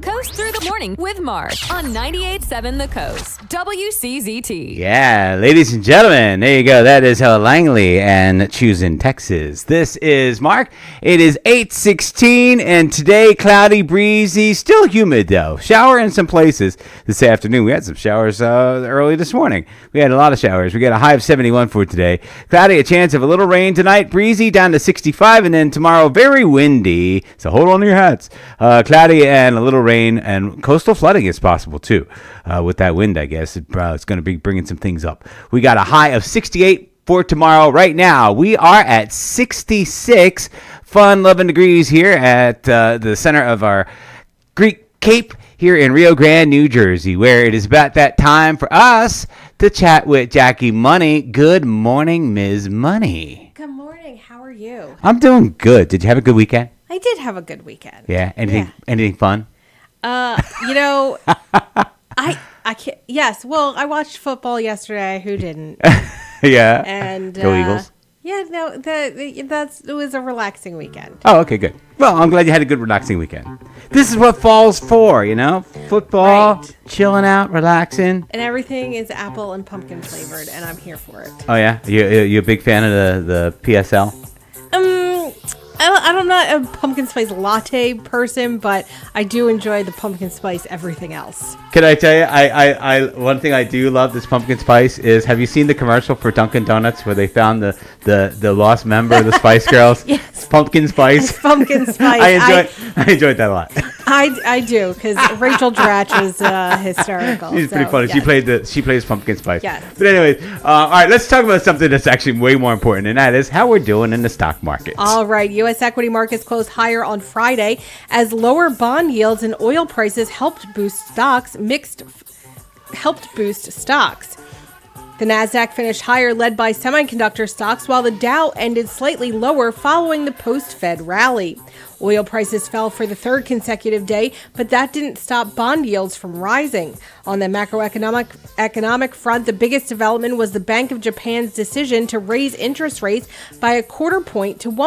Coast Through the Morning with Mark on 98.7 The Coast, WCZT. Yeah, ladies and gentlemen, there you go. That is Ella Langley and Choosing Texas. This is Mark. It is 8:16, and today cloudy, breezy, still humid though. Shower in some places this afternoon. We had some showers early this morning. We had a lot of showers. We got a high of 71 for today. Cloudy, a chance of a little rain tonight. Breezy down to 65, and then tomorrow very windy. So hold on to your hats. Cloudy and a little rain, and coastal flooding is possible too. With that wind, I guess it's going to be bringing some things up. We got a high of 68 for tomorrow. Right now, we are at 66. Fun 11 degrees here at the center of our Greek Cape here in Rio Grande, New Jersey, where it is about that time for us to chat with Jackie Money. Good morning, Ms. Money. Good morning. How are you? I'm doing good. Did you have a good weekend? I did have a good weekend. Yeah. Anything fun? I can't. Yes. Well, I watched football yesterday. Who didn't? Yeah. And go Eagles. Yeah. No. It was a relaxing weekend. Oh, okay, good. Well, I'm glad you had a good, relaxing weekend. This is what fall's for, you know? Football, Right. chilling out, relaxing. And everything is apple and pumpkin flavored, and I'm here for it. Oh, yeah? You a big fan of the PSL? I'm not a pumpkin spice latte person, but I do enjoy the pumpkin spice everything else. Can I tell you, I one thing I do love this pumpkin spice is, have you seen the commercial for Dunkin' Donuts where they found the lost member of the Spice Girls? Yes. Pumpkin spice. Pumpkin spice. I enjoyed that a lot. I do, because Rachel Dratch is hysterical. She's pretty funny. Yes. She plays pumpkin spice. Yes. But anyways, all right, let's talk about something that's actually way more important, and that is how we're doing in the stock market. All right, U.S. equity markets closed higher on Friday as lower bond yields and oil prices helped boost stocks. The Nasdaq finished higher, led by semiconductor stocks, while the Dow ended slightly lower following the post-Fed rally. Oil prices fell for the third consecutive day, but that didn't stop bond yields from rising. On the macroeconomic front, the biggest development was the Bank of Japan's decision to raise interest rates by a quarter point to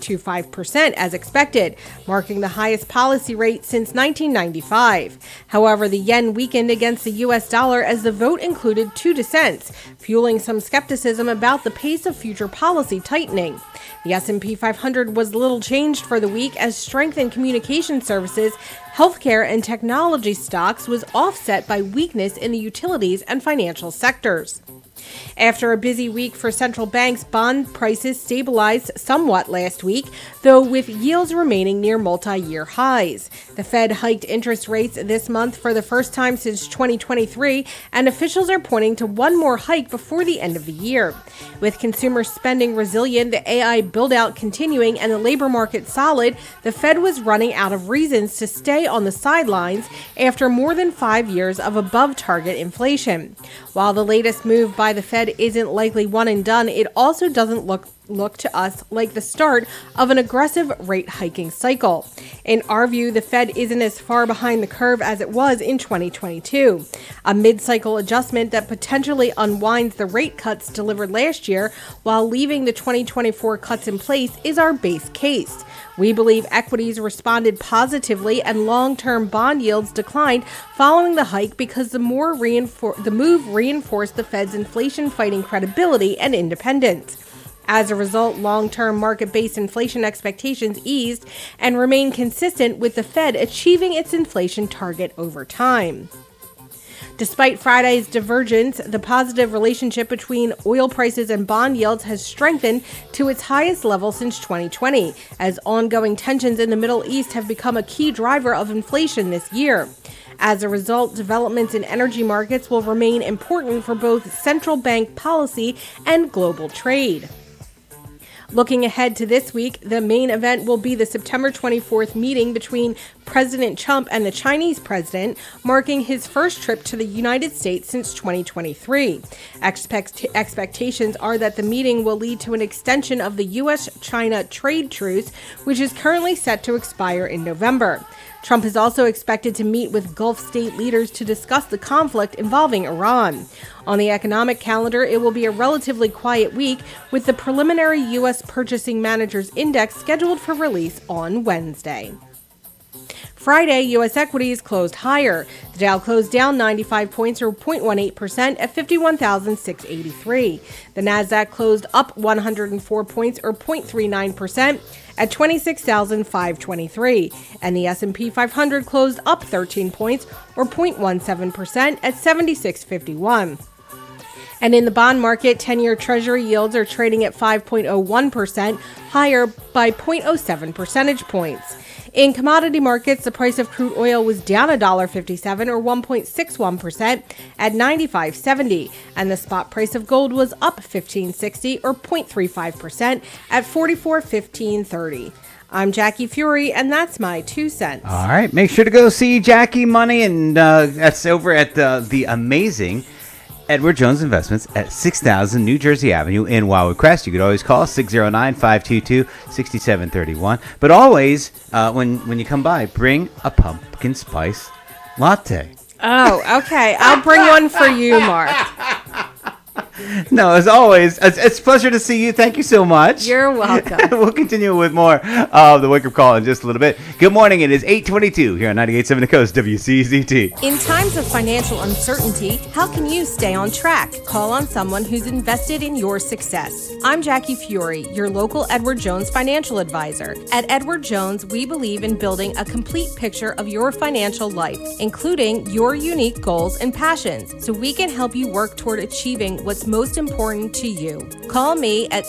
1.25% as expected, marking the highest policy rate since 1995. However, the yen weakened against the U.S. dollar as the vote included 2 dissents, fueling some skepticism about the pace of future policy tightening. The S&P 500 was little changed for the week as strength in communication services, healthcare, and technology stocks was offset by weakness in the utilities and financial sectors. After a busy week for central banks, bond prices stabilized somewhat last week, though with yields remaining near multi-year highs. The Fed hiked interest rates this month for the first time since 2023, and officials are pointing to one more hike before the end of the year. With consumer spending resilient, the AI build-out continuing, and the labor market solid, the Fed was running out of reasons to stay on the sidelines after more than 5 years of above-target inflation. While the latest move by the Fed isn't likely one and done, it also doesn't look to us like the start of an aggressive rate hiking cycle. In our view, the Fed isn't as far behind the curve as it was in 2022. A mid-cycle adjustment that potentially unwinds the rate cuts delivered last year while leaving the 2024 cuts in place is our base case. We believe equities responded positively and long-term bond yields declined following the hike because the move reinforced the Fed's inflation-fighting credibility and independence. As a result, long-term market-based inflation expectations eased and remain consistent with the Fed achieving its inflation target over time. Despite Friday's divergence, the positive relationship between oil prices and bond yields has strengthened to its highest level since 2020, as ongoing tensions in the Middle East have become a key driver of inflation this year. As a result, developments in energy markets will remain important for both central bank policy and global trade. Looking ahead to this week, the main event will be the September 24th meeting between President Trump and the Chinese president, marking his first trip to the United States since 2023. Expectations are that the meeting will lead to an extension of the U.S.-China trade truce, which is currently set to expire in November. Trump is also expected to meet with Gulf state leaders to discuss the conflict involving Iran. On the economic calendar, it will be a relatively quiet week, with the preliminary U.S. Purchasing Managers Index scheduled for release on Wednesday. Friday, U.S. equities closed higher. The Dow closed down 95 points or 0.18% at 51,683. The Nasdaq closed up 104 points or 0.39% at 26,523. And the S&P 500 closed up 13 points or 0.17% at 7651. And in the bond market, 10-year Treasury yields are trading at 5.01%, higher by 0.07 percentage points. In commodity markets, the price of crude oil was down $1.57 or 1.61% at $95.70, and the spot price of gold was up $15.60 or 0.35% at $44.15.30. I'm Jackie Fury, and that's my 2 cents. All right, make sure to go see Jackie Money, and that's over at the amazing Edward Jones Investments at 6000 New Jersey Avenue in Wildwood Crest. You could always call 609-522-6731. But always, when you come by, bring a pumpkin spice latte. Oh, okay. I'll bring one for you, Mark. No, as always, it's a pleasure to see you. Thank you so much. You're welcome. We'll continue with more of the Wake Up Call in just a little bit. Good morning. It is 8:22 here on 98.7 The Coast, WCZT. In times of financial uncertainty, how can you stay on track? Call on someone who's invested in your success. I'm Jackie Fury, your local Edward Jones financial advisor. At Edward Jones, we believe in building a complete picture of your financial life, including your unique goals and passions, so we can help you work toward achieving what's most important to you. Call me at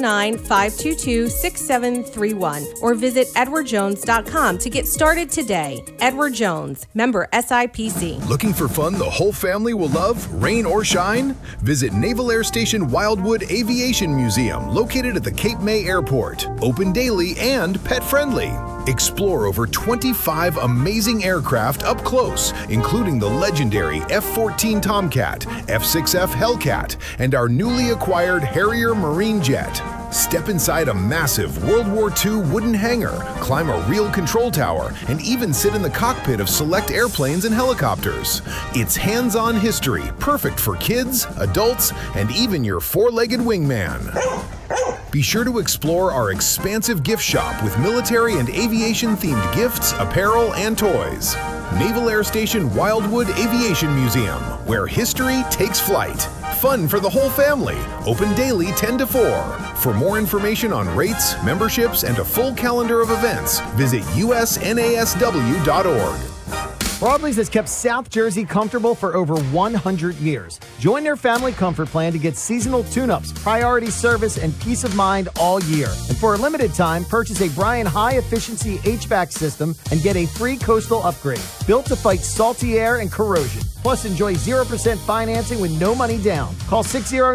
609-522-6731 or visit edwardjones.com to get started today. Edward Jones, member SIPC. Looking for fun the whole family will love, rain or shine? Visit Naval Air Station Wildwood Aviation Museum, located at the Cape May Airport. Open daily and pet-friendly. Explore over 25 amazing aircraft up close, including the legendary F-14 Tomcat, F-6F Hellcat, and our newly acquired Harrier Marine Jet. Step inside a massive World War II wooden hangar, climb a real control tower, and even sit in the cockpit of select airplanes and helicopters. It's hands-on history, perfect for kids, adults, and even your four-legged wingman. Be sure to explore our expansive gift shop with military and aviation-themed gifts, apparel, and toys. Naval Air Station Wildwood Aviation Museum, where history takes flight. Fun for the whole family. Open daily 10 to 4. For more information on rates, memberships, and a full calendar of events, visit usnasw.org. Broadleys has kept South Jersey comfortable for over 100 years. Join their family comfort plan to get seasonal tune-ups, priority service, and peace of mind all year. And for a limited time, purchase a Bryan high-efficiency HVAC system and get a free coastal upgrade, built to fight salty air and corrosion. Plus, enjoy 0% financing with no money down. Call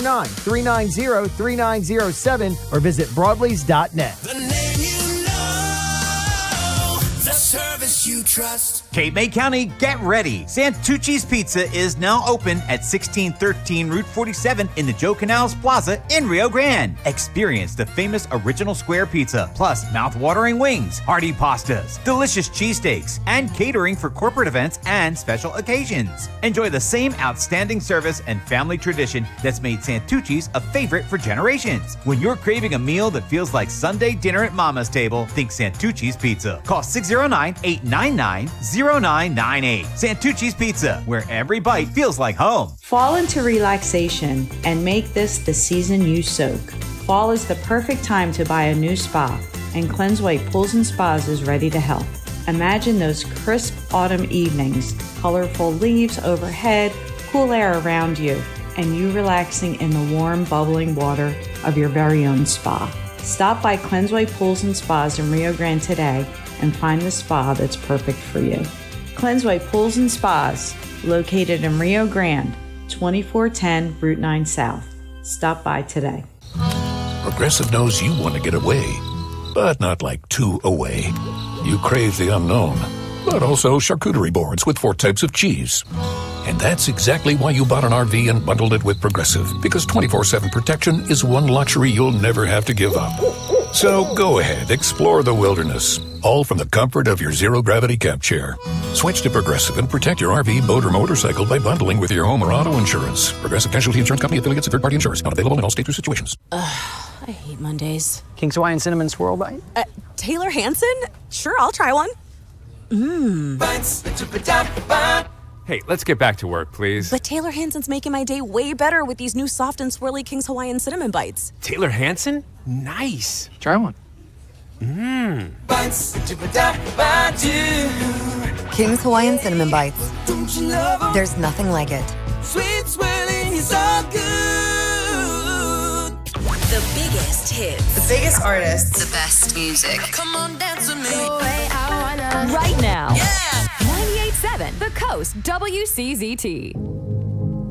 609-390-3907 or visit broadleys.net. The name you know, the service you trust. Cape May County, get ready. Santucci's Pizza is now open at 1613 Route 47 in the Joe Canals Plaza in Rio Grande. Experience the famous original square pizza, plus mouth-watering wings, hearty pastas, delicious cheesesteaks, and catering for corporate events and special occasions. Enjoy the same outstanding service and family tradition that's made Santucci's a favorite for generations. When you're craving a meal that feels like Sunday dinner at Mama's table, think Santucci's Pizza. Call 609-899-0998. Santucci's Pizza, where every bite feels like home. Fall into relaxation and make this the season you soak. Fall is the perfect time to buy a new spa, and Cleanseway Pools and Spas is ready to help. Imagine those crisp autumn evenings, colorful leaves overhead, cool air around you, and you relaxing in the warm, bubbling water of your very own spa. Stop by Cleanseway Pools and Spas in Rio Grande today and find the spa that's perfect for you. Cleanseway Pools and Spas, located in Rio Grande, 2410 Route 9 South. Stop by today. Progressive knows you want to get away, but not like too away. You crave the unknown, but also charcuterie boards with 4 types of cheese. And that's exactly why you bought an RV and bundled it with Progressive, because 24/7 protection is one luxury you'll never have to give up. So go ahead, explore the wilderness, all from the comfort of your zero-gravity camp chair. Switch to Progressive and protect your RV, boat, or motorcycle by bundling with your home or auto insurance. Progressive Casualty Insurance Company, affiliates, and third-party insurers. Not available in all states or situations. I hate Mondays. King's Hawaiian Cinnamon Swirl Bite? Taylor Hanson? Sure, I'll try one. Hey, let's get back to work, please. But Taylor Hansen's making my day way better with these new soft and swirly King's Hawaiian Cinnamon Bites. Taylor Hansen? Nice. Try one. King's Hawaiian Cinnamon Bites. There's nothing like it. Sweet swirling is all good. The biggest hits. The biggest artists. The best music. Come on, dance with me. Right now. Yeah. 98.7 The Coast WCZT.